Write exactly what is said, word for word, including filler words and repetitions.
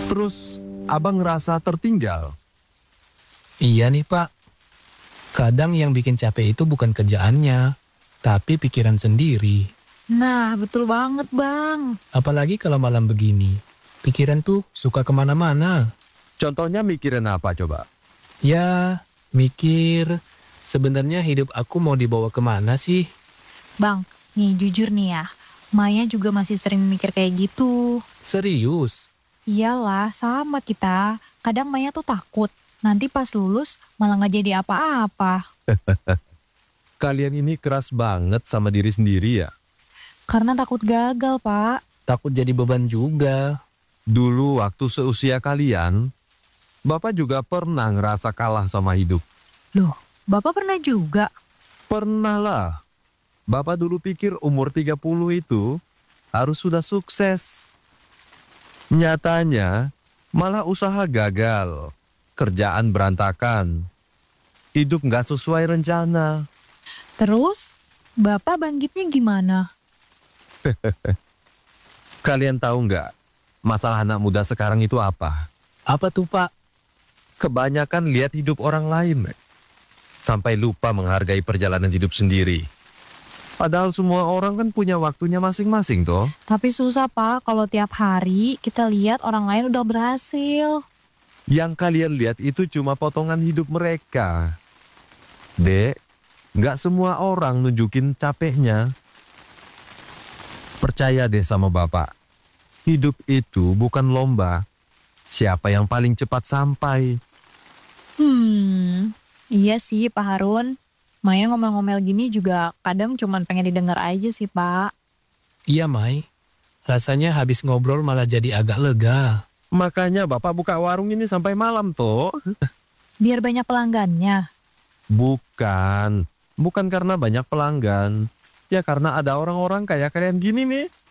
Terus abang ngerasa tertinggal. Iya nih Pak, kadang yang bikin capek itu bukan kerjaannya, tapi pikiran sendiri. Nah, betul banget Bang. Apalagi kalau malam begini, pikiran tuh suka kemana-mana. Contohnya mikirin apa coba? Ya, mikir, sebenarnya hidup aku mau dibawa kemana sih? Bang, nih jujur nih ya, Maya juga masih sering mikir kayak gitu. Serius? Iyalah, sama kita. Kadang Maya tuh takut, nanti pas lulus malah nggak jadi apa-apa. Kalian ini keras banget sama diri sendiri ya? Karena takut gagal, Pak. Takut jadi beban juga. Dulu waktu seusia kalian, Bapak juga pernah ngerasa kalah sama hidup. Loh, Bapak pernah juga? Pernah lah. Bapak dulu pikir umur tiga puluh itu harus sudah sukses. Nyatanya malah usaha gagal, kerjaan berantakan, hidup nggak sesuai rencana. Terus, Bapak bangkitnya gimana? Kalian tahu nggak masalah anak muda sekarang itu apa? Apa tuh Pak? Kebanyakan lihat hidup orang lain, Mek. Sampai lupa menghargai perjalanan hidup sendiri. Padahal semua orang kan punya waktunya masing-masing toh. Tapi susah, Pak, kalau tiap hari kita lihat orang lain udah berhasil. Yang kalian lihat itu cuma potongan hidup mereka. Dek, nggak semua orang nunjukin capeknya. Percaya deh sama Bapak. Hidup itu bukan lomba. Siapa yang paling cepat sampai? Hmm, iya sih Pak Harun. Maya ngomel-ngomel gini juga kadang cuman pengen didengar aja sih, Pak. Iya Mai, rasanya habis ngobrol malah jadi agak lega. Makanya Bapak buka warung ini sampai malam toh. Biar banyak pelanggannya. Bukan, bukan karena banyak pelanggan. Ya karena ada orang-orang kayak kalian gini nih.